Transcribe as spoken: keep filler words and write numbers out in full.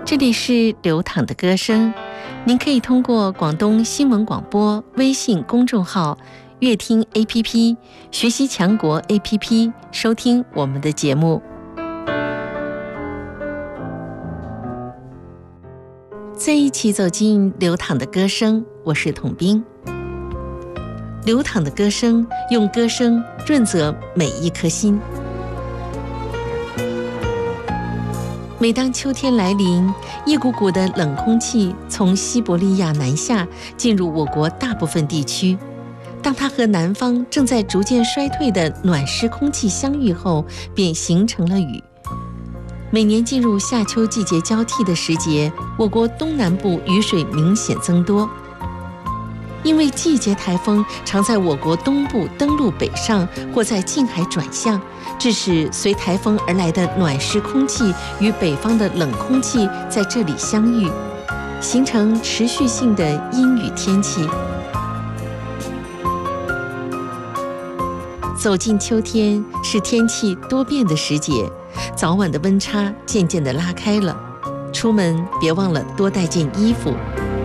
这里是流淌的歌声，您可以通过广东新闻广播微信公众号、乐听 A P P、学习强国 A P P 收听我们的节目。在一起走进流淌的歌声，我是统兵。流淌的歌声，用歌声润泽每一颗心。每当秋天来临，一股股的冷空气从西伯利亚南下，进入我国大部分地区。当它和南方正在逐渐衰退的暖湿空气相遇后，便形成了雨。每年进入夏秋季节交替的时节，我国东南部雨水明显增多。因为季节台风常在我国东部登陆北上，或在近海转向，致使随台风而来的暖湿空气与北方的冷空气在这里相遇，形成持续性的阴雨天气。走进秋天，是天气多变的时节，早晚的温差渐渐地拉开了。出门别忘了多带件衣服，